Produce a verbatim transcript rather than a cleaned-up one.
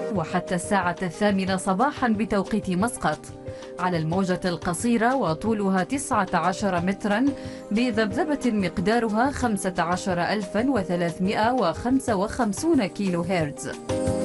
وحتى الساعة الثامنة صباحا بتوقيت مسقط على الموجة القصيرة وطولها تسعة عشر مترا بذبذبة مقدارها خمسة عشر ألفا وثلاثمائة وخمسة وخمسين كيلو هرتز.